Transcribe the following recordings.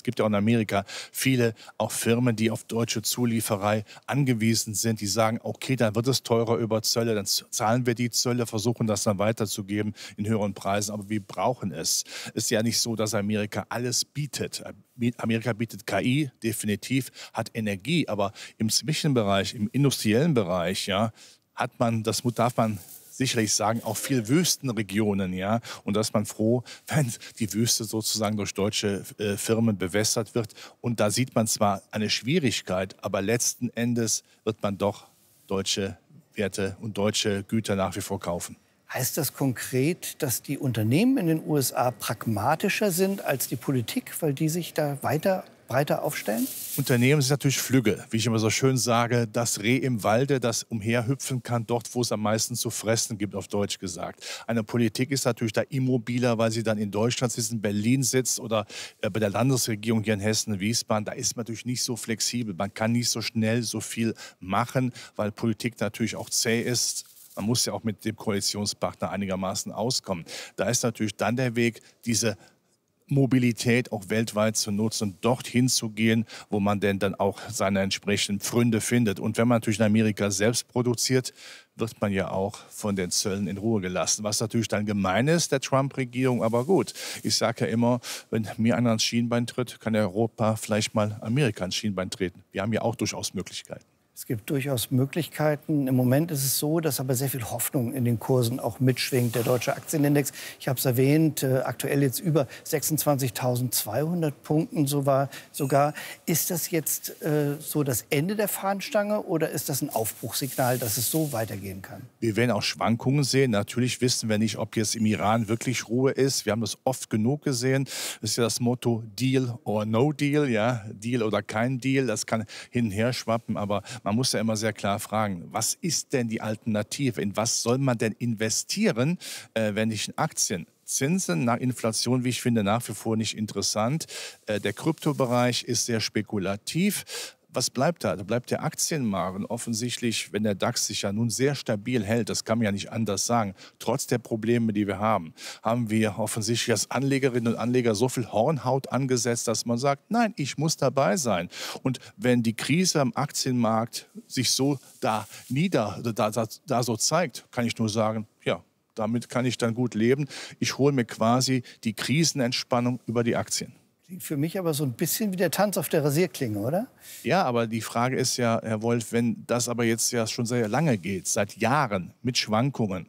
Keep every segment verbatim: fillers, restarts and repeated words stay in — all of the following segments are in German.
gibt ja auch in Amerika viele auch Firmen, die auf deutsche Zulieferei angewiesen sind, die sagen, okay, dann wird es teurer über Zölle, dann zahlen wir die Zölle, versuchen das dann weiterzugeben in höheren Preisen, aber wir brauchen es. Es ist ja nicht so, dass Amerika alles bietet. Amerika bietet K I, definitiv, hat Energie, aber im Zwischenbereich, im industriellen Bereich, ja, hat man, das darf man sicherlich sagen, auch viel Wüstenregionen, ja, und da ist man froh, wenn die Wüste sozusagen durch deutsche äh, Firmen bewässert wird. Und da sieht man zwar eine Schwierigkeit, aber letzten Endes wird man doch deutsche Werte und deutsche Güter nach wie vor kaufen. Heißt das konkret, dass die Unternehmen in den U S A pragmatischer sind als die Politik, weil die sich da weiter breiter aufstellen? Unternehmen sind natürlich Flügge, wie ich immer so schön sage, das Reh im Walde, das umherhüpfen kann, dort, wo es am meisten zu fressen gibt, auf Deutsch gesagt. Eine Politik ist natürlich da immobiler, weil sie dann in Deutschland sitzt, in Berlin sitzt oder äh, bei der Landesregierung hier in Hessen, Wiesbaden. Da ist man natürlich nicht so flexibel. Man kann nicht so schnell so viel machen, weil Politik natürlich auch zäh ist. Man muss ja auch mit dem Koalitionspartner einigermaßen auskommen. Da ist natürlich dann der Weg, diese Mobilität auch weltweit zu nutzen, dorthin zu gehen, wo man denn dann auch seine entsprechenden Pfründe findet. Und wenn man natürlich in Amerika selbst produziert, wird man ja auch von den Zöllen in Ruhe gelassen. Was natürlich dann gemein ist, der Trump-Regierung, aber gut. Ich sage ja immer, wenn mir einer ans Schienbein tritt, kann Europa vielleicht mal Amerika ans Schienbein treten. Wir haben ja auch durchaus Möglichkeiten. Es gibt durchaus Möglichkeiten. Im Moment ist es so, dass aber sehr viel Hoffnung in den Kursen auch mitschwingt. Der deutsche Aktienindex, ich habe es erwähnt, äh, aktuell jetzt über sechsundzwanzigtausendzweihundert Punkten so war, sogar. Ist das jetzt äh, so das Ende der Fahnenstange oder ist das ein Aufbruchssignal, dass es so weitergehen kann? Wir werden auch Schwankungen sehen. Natürlich wissen wir nicht, ob jetzt im Iran wirklich Ruhe ist. Wir haben das oft genug gesehen. Das ist ja das Motto Deal or No Deal, ja, Deal oder kein Deal. Das kann hin und her schwappen, aber man muss ja immer sehr klar fragen, was ist denn die Alternative? In was soll man denn investieren, äh, wenn nicht in Aktien? Zinsen nach Inflation, wie ich finde, nach wie vor nicht interessant. Äh, der Kryptobereich ist sehr spekulativ. Was bleibt da? Da bleibt der Aktienmarkt. Offensichtlich, wenn der DAX sich ja nun sehr stabil hält, das kann man ja nicht anders sagen, trotz der Probleme, die wir haben, haben wir offensichtlich als Anlegerinnen und Anleger so viel Hornhaut angesetzt, dass man sagt, nein, ich muss dabei sein. Und wenn die Krise am Aktienmarkt sich so da nieder, da, da, da so zeigt, kann ich nur sagen, ja, damit kann ich dann gut leben. Ich hole mir quasi die Krisenentspannung über die Aktien. Für mich aber so ein bisschen wie der Tanz auf der Rasierklinge, oder? Ja, aber die Frage ist ja, Herr Wolf, wenn das aber jetzt ja schon sehr lange geht, seit Jahren mit Schwankungen,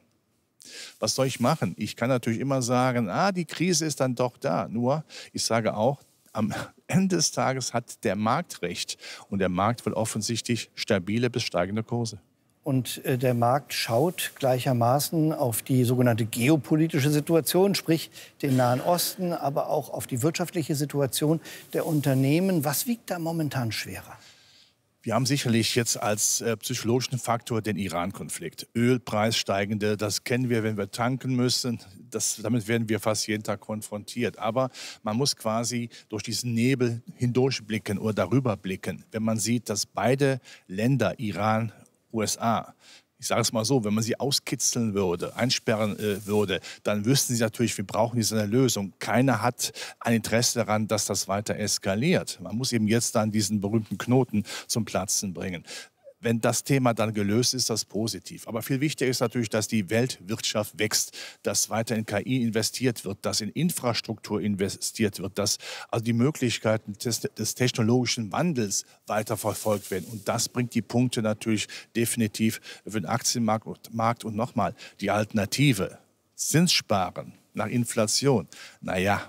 was soll ich machen? Ich kann natürlich immer sagen, ah, die Krise ist dann doch da. Nur, ich sage auch, am Ende des Tages hat der Markt recht. Und der Markt will offensichtlich stabile bis steigende Kurse. Und äh, der Markt schaut gleichermaßen auf die sogenannte geopolitische Situation, sprich den Nahen Osten, aber auch auf die wirtschaftliche Situation der Unternehmen. Was wiegt da momentan schwerer? Wir haben sicherlich jetzt als äh, psychologischen Faktor den Iran-Konflikt. Ölpreissteigende, das kennen wir, wenn wir tanken müssen. Das, damit werden wir fast jeden Tag konfrontiert. Aber man muss quasi durch diesen Nebel hindurchblicken oder darüber blicken. Wenn man sieht, dass beide Länder, Iran, U S A, ich sage es mal so, wenn man sie auskitzeln würde, einsperren äh, würde, dann wüssten sie natürlich, wir brauchen diese eine Lösung. Keiner hat ein Interesse daran, dass das weiter eskaliert. Man muss eben jetzt dann diesen berühmten Knoten zum Platzen bringen. Wenn das Thema dann gelöst ist, ist das positiv. Aber viel wichtiger ist natürlich, dass die Weltwirtschaft wächst, dass weiter in K I investiert wird, dass in Infrastruktur investiert wird, dass also die Möglichkeiten des, des technologischen Wandels weiter verfolgt werden. Und das bringt die Punkte natürlich definitiv für den Aktienmarkt. Markt. Und nochmal, die Alternative, Zinssparen nach Inflation, naja,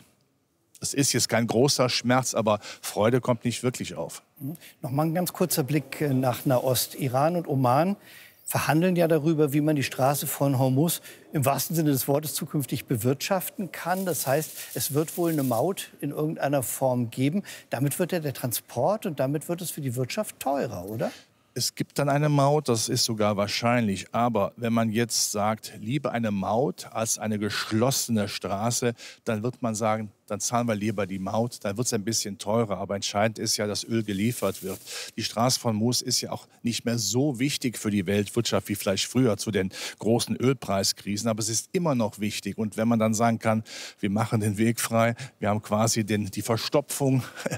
es ist jetzt kein großer Schmerz, aber Freude kommt nicht wirklich auf. Noch mal ein ganz kurzer Blick nach Nahost. Iran und Oman verhandeln ja darüber, wie man die Straße von Hormuz im wahrsten Sinne des Wortes zukünftig bewirtschaften kann. Das heißt, es wird wohl eine Maut in irgendeiner Form geben. Damit wird ja der Transport und damit wird es für die Wirtschaft teurer, oder? Es gibt dann eine Maut, das ist sogar wahrscheinlich. Aber wenn man jetzt sagt, lieber eine Maut als eine geschlossene Straße, dann wird man sagen, dann zahlen wir lieber die Maut, dann wird es ein bisschen teurer. Aber entscheidend ist ja, dass Öl geliefert wird. Die Straße von Hormuz ist ja auch nicht mehr so wichtig für die Weltwirtschaft wie vielleicht früher zu den großen Ölpreiskrisen. Aber es ist immer noch wichtig. Und wenn man dann sagen kann, wir machen den Weg frei, wir haben quasi den, die Verstopfung